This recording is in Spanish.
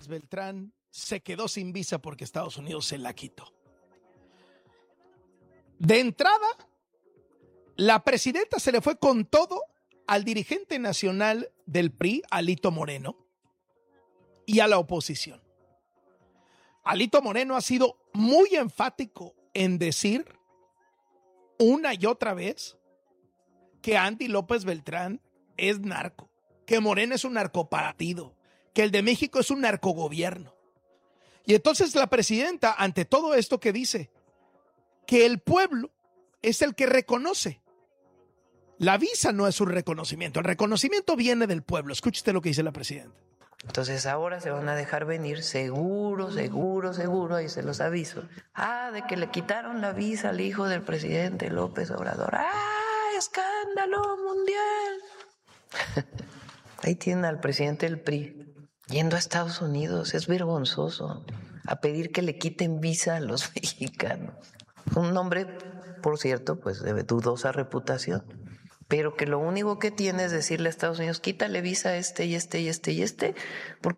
López Beltrán se quedó sin visa porque Estados Unidos se la quitó. De entrada, la presidenta se le fue con todo al dirigente nacional del PRI, Alito Moreno, y a la oposición. Alito Moreno ha sido muy enfático en decir una y otra vez que Andy López Beltrán es narco, que Morena es un narcopartido, que el de México es un narcogobierno. Y entonces la presidenta, ante todo esto, que dice que el pueblo es el que reconoce. La visa no es un reconocimiento, el reconocimiento viene del pueblo. Escuche usted lo que dice la presidenta. Entonces ahora se van a dejar venir seguro, ahí se los aviso. De que le quitaron la visa al hijo del presidente López Obrador. ¡Escándalo mundial! Ahí tienen al presidente del PRI yendo a Estados Unidos, es vergonzoso, a pedir que le quiten visa a los mexicanos. Un hombre, por cierto, pues de dudosa reputación, pero que lo único que tiene es decirle a Estados Unidos, quítale visa a este y este y este y este, porque